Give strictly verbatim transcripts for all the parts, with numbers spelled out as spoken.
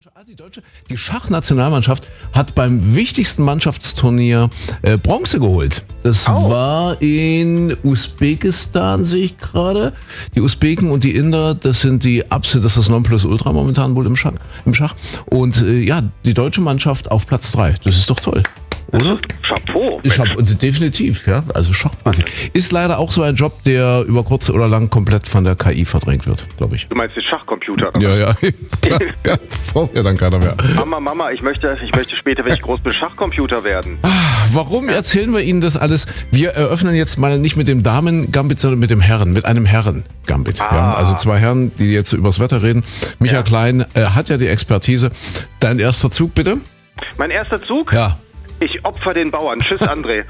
Die deutsche, die Schachnationalmannschaft hat beim wichtigsten Mannschaftsturnier äh, Bronze geholt. Das oh. war in Usbekistan, sehe ich gerade. Die Usbeken und die Inder, das sind die absolut, das ist das Nonplusultra momentan wohl im Schach. Im Schach. Und äh, ja, die deutsche Mannschaft auf Platz drei. Das ist doch toll. Oder? Chapeau. Ich hab, definitiv, ja. Also Schachprofi. Ist leider auch so ein Job, der über kurz oder lang komplett von der K I verdrängt wird, glaube ich. Du meinst den Schachcomputer? Ja, ja. ja braucht ja dann keiner mehr. Mama, Mama, ich möchte, ich möchte später, wenn ich groß bin, Schachcomputer werden. Warum erzählen wir Ihnen das alles? Wir eröffnen jetzt mal nicht mit dem Damen-Gambit, sondern mit dem Herren, mit einem Herren-Gambit. Ah. Ja, also zwei Herren, die jetzt übers Wetter reden. Michael ja. Klein äh, hat ja die Expertise. Dein erster Zug, bitte? Mein erster Zug? Ja. Ich opfer den Bauern. Tschüss, André.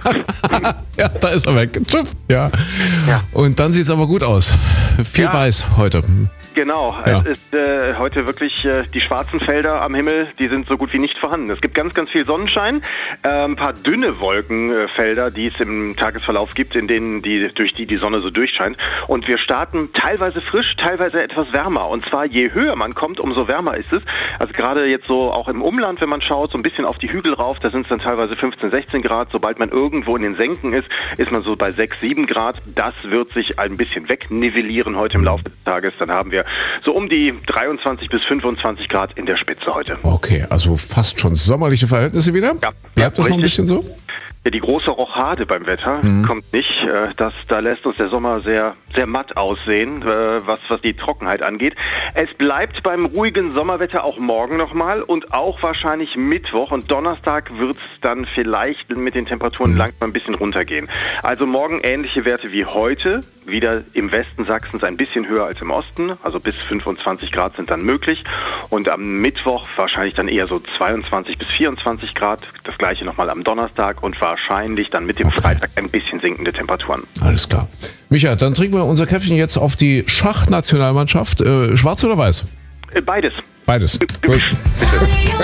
Ja, da ist er weg. Tschüss. Ja. ja. Und dann sieht's aber gut aus. Viel ja. Weiß heute. Genau, ja. Es ist äh, heute wirklich äh, die schwarzen Felder am Himmel, die sind so gut wie nicht vorhanden. Es gibt ganz, ganz viel Sonnenschein, äh, ein paar dünne Wolkenfelder, äh, die es im Tagesverlauf gibt, in denen die durch die die Sonne so durchscheint. Und wir starten teilweise frisch, teilweise etwas wärmer. Und zwar je höher man kommt, umso wärmer ist es. Also gerade jetzt so auch im Umland, wenn man schaut, so ein bisschen auf die Hügel rauf, da sind es dann teilweise fünfzehn, sechzehn Grad. Sobald man irgendwo in den Senken ist, ist man so bei sechs, sieben Grad. Das wird sich ein bisschen wegnivellieren heute im Laufe des Tages. Dann haben wir so um die dreiundzwanzig bis fünfundzwanzig Grad in der Spitze heute. Okay, also fast schon sommerliche Verhältnisse wieder? Ja. Bleibt ja, das noch ein bisschen so? Ja, die große Rochade beim Wetter mhm. kommt nicht. Das, da lässt uns der Sommer sehr, sehr matt aussehen, was, was die Trockenheit angeht. Es bleibt beim ruhigen Sommerwetter auch morgen nochmal und auch wahrscheinlich Mittwoch und Donnerstag wird es dann vielleicht mit den Temperaturen mhm. langsam ein bisschen runtergehen. Also morgen ähnliche Werte wie heute, wieder im Westen Sachsens ein bisschen höher als im Osten, also bis fünfundzwanzig Grad sind dann möglich und am Mittwoch wahrscheinlich dann eher so zweiundzwanzig bis vierundzwanzig Grad, das gleiche nochmal am Donnerstag und wahrscheinlich dann mit dem okay. Freitag ein bisschen sinkende Temperaturen. Alles klar. Micha, dann trinken wir unser Käffchen jetzt auf die Schachnationalmannschaft. Äh, schwarz oder weiß? Beides. Beides. Gut. Bitte.